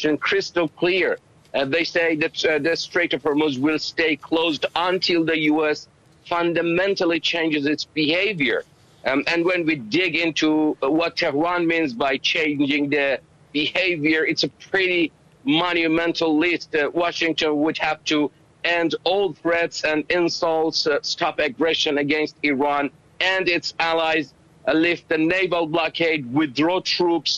position crystal clear. They say that the Strait of Hormuz will stay closed until the U.S. fundamentally changes its behavior. And when we dig into what Tehran means by changing the behavior, it's a pretty monumental list. Washington would have to end all threats and insults, stop aggression against Iran and its allies, lift the naval blockade, withdraw troops,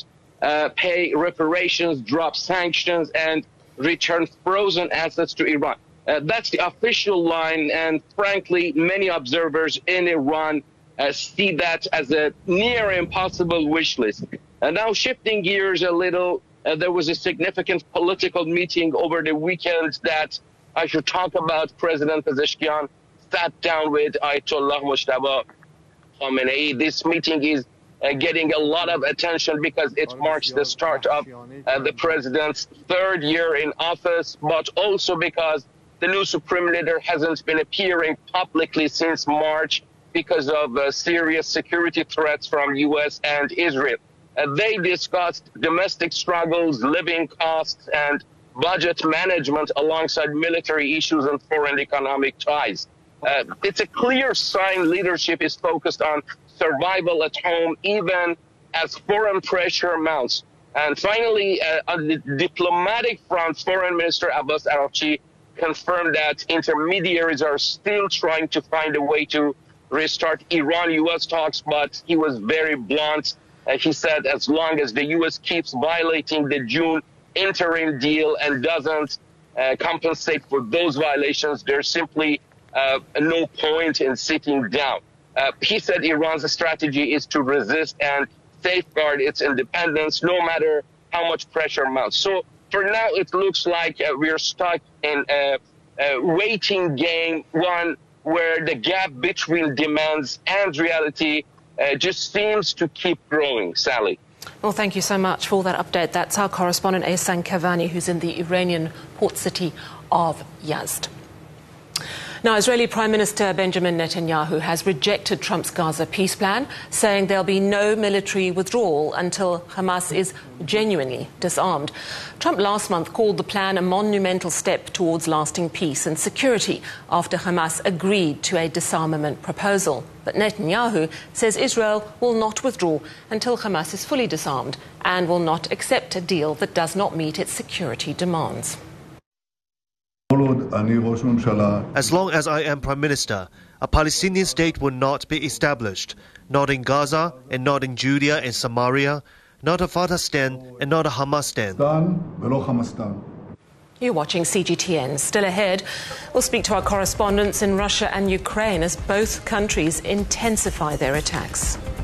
pay reparations, drop sanctions, and return frozen assets to Iran. That's the official line, and frankly, many observers in Iran see that as a near impossible wish list. Now shifting gears a little, there was a significant political meeting over the weekend that I should talk about. President Pezeshkian sat down with Ayatollah Mojtaba Khamenei. This meeting is getting a lot of attention because it marks the start of the president's third year in office, but also because the new supreme leader hasn't been appearing publicly since March because of serious security threats from U.S. and Israel. They discussed domestic struggles, living costs, and budget management alongside military issues and foreign economic ties. It's a clear sign leadership is focused on survival at home, even as foreign pressure mounts. And finally, on the diplomatic front, Foreign Minister Abbas Araghchi confirmed that intermediaries are still trying to find a way to restart Iran-U.S. talks, but he was very blunt. He said as long as the U.S. keeps violating the June interim deal and doesn't compensate for those violations, there's simply no point in sitting down. He said Iran's strategy is to resist and safeguard its independence no matter how much pressure mounts. So for now, it looks like we're stuck in a waiting game, one where the gap between demands and reality just seems to keep growing. Sally. Well, thank you so much for that update. That's our correspondent Ehsan Kavani, who's in the Iranian port city of Yazd. Now, Israeli Prime Minister Benjamin Netanyahu has rejected Trump's Gaza peace plan, saying there'll be no military withdrawal until Hamas is genuinely disarmed. Trump last month called the plan a monumental step towards lasting peace and security after Hamas agreed to a disarmament proposal. But Netanyahu says Israel will not withdraw until Hamas is fully disarmed and will not accept a deal that does not meet its security demands. As long as I am Prime Minister, a Palestinian state will not be established. Not in Gaza and not in Judea and Samaria, not a Fatah stand and not a Hamas stand. You're watching CGTN. Still ahead, we'll speak to our correspondents in Russia and Ukraine as both countries intensify their attacks.